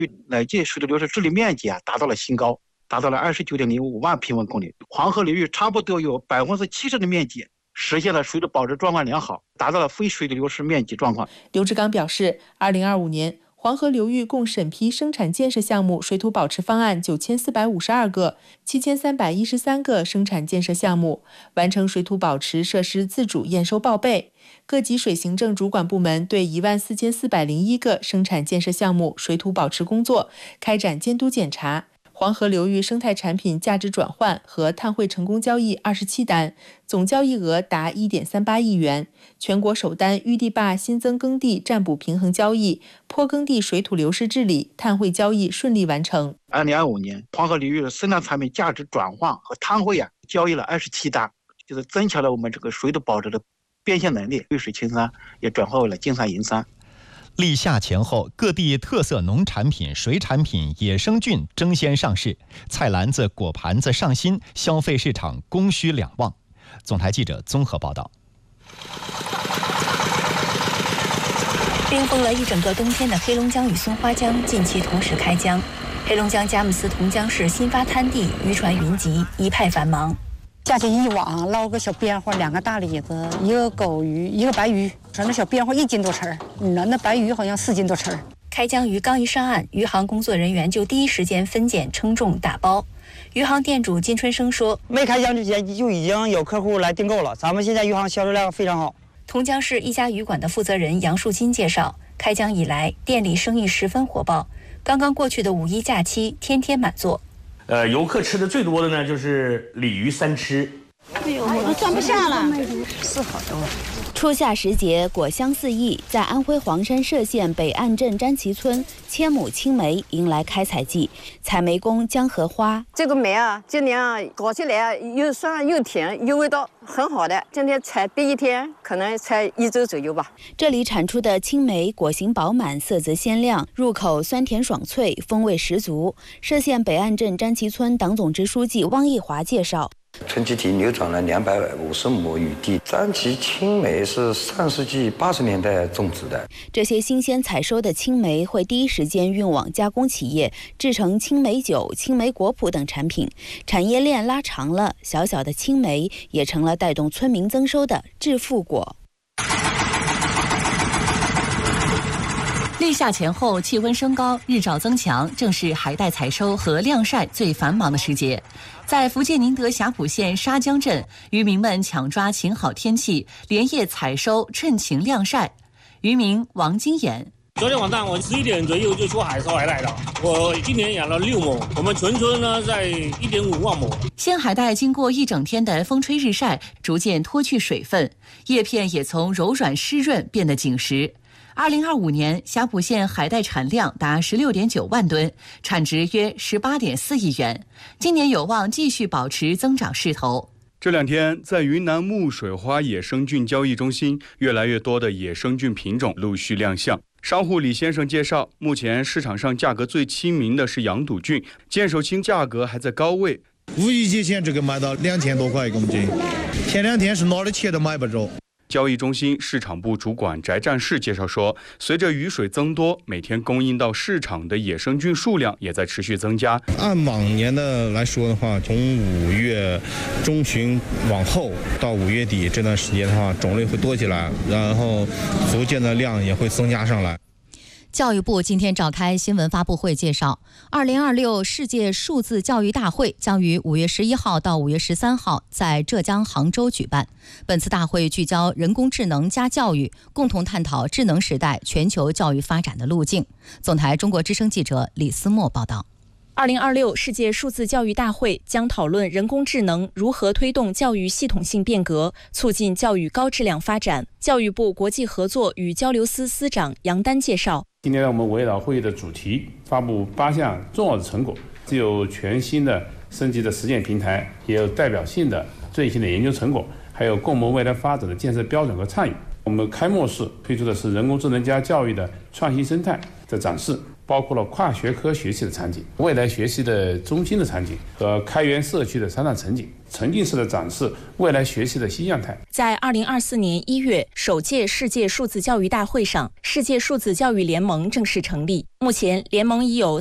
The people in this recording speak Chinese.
累计水土流失治理面积达到了新高，达到了29.05万平方公里。黄河流域差不多有70%的面积实现了水土保持状况良好，达到了非水土流失面积状况。 刘志刚表示，2025年黄河流域共审批生产建设项目水土保持方案9452个，7313个生产建设项目，完成水土保持设施自主验收报备。各级水行政主管部门对14401个生产建设项目水土保持工作开展监督检查。黄河流域生态产品价值转换和碳汇成功交易27单，总交易额达1.38亿元。全国首单淤地坝新增耕地占补平衡交易、坡耕地水土流失治理、碳汇交易顺利完成。 2025年，黄河流域的生态产品价值转换和碳汇交易了27单，就是增强了我们这个水土保持的变现能力，绿水青山也转化为了金山银山。 立夏前后，各地特色农产品、水产品、野生菌争先上市，菜篮子、果盘子上新，消费市场供需两旺。总台记者综合报道。 冰封了一整个冬天的黑龙江与松花江近期同时开江，黑龙江佳木斯同江市新发滩地渔船云集，一派繁忙。 架起一网，捞个小边花，2个大梨子，一个狗鱼，一个白鱼，说那小边花1斤多吃，那白鱼好像4斤多吃。 开江鱼刚一上岸，渔行工作人员就第一时间分拣、称重、打包。渔行店主金春生说：“ 没开江之前就已经有客户来订购了，咱们现在渔行销售量非常好。” 同江市一家渔馆的负责人杨树金介绍，开江以来，店里生意十分火爆。刚刚过去的5一假期，天天满座。 游客吃的最多的呢，就是鲤鱼3吃。 哎呦，我都装不下了， 是好多。初夏时节，果香四溢，在安徽黄山歙县北岸镇詹旗村，1000亩青梅迎来开采季，采梅工江荷花。 这个梅啊，今年啊搞起来又酸又甜，又味道很好的。今天采第一天，可能才1周左右吧。 这里产出的青梅果形饱满，色泽鲜亮，入口酸甜爽脆，风味十足。歙县北岸镇詹旗村党总支书记汪义华介绍。 村集体流转了250亩雨地，詹旗青梅是上世纪80年代种植的。 这些新鲜采收的青梅会第一时间运往加工企业，制成青梅酒、青梅果脯等产品。产业链拉长了，小小的青梅也成了带动村民增收的致富果。 立夏前后，气温升高，日照增强，正是海带采收和晾晒最繁忙的时节。在福建宁德霞浦县沙江镇，渔民们抢抓晴好天气，连夜采收，趁晴晾晒。渔民王金眼： 昨天晚上我11点左右就出海收海带了。我今年养了6亩，我们全村呢在1.5万亩。 鲜海带经过一整天的风吹日晒，逐渐脱去水分，叶片也从柔软湿润变得紧实。2025年，霞浦县海带产量达16.9万吨，产值约18.4亿元。今年有望继续保持增长势头。 这2天，在云南木水花野生菌交易中心，越来越多的野生菌品种陆续亮相。商户李先生介绍，目前市场上价格最亲民的是羊肚菌，剑手青价格还在高位。 五一节前这个卖到2000多块1公斤，前2天是哪里切都买不着。 交易中心市场部主管翟战士介绍说，随着雨水增多，每天供应到市场的野生菌数量也在持续增加。 按往年的来说的话，从5月中旬往后到5月底这段时间的话，种类会多起来，然后逐渐的量也会增加上来。 教育部今天召开新闻发布会介绍，2026世界数字教育大会将于5月11号到5月13号在浙江杭州举办。本次大会聚焦人工智能加教育，共同探讨智能时代全球教育发展的路径。总台中国之声记者李思墨报道。 2026世界数字教育大会将讨论人工智能如何推动教育系统性变革，促进教育高质量发展。教育部国际合作与交流司司长杨丹介绍， 今天我们围绕会议的主题，发布8项重要的成果，既有全新的升级的实践平台，也有代表性的最新的研究成果，还有共谋未来发展的建设标准和倡议。我们开幕式推出的是人工智能加教育的创新生态的展示， 包括了跨学科学习的场景、未来学习的中心的场景和开源社区的商场场景，沉浸式的展示未来学习的新样态。 在2024年1月首届世界数字教育大会上，世界数字教育联盟正式成立。目前，联盟已有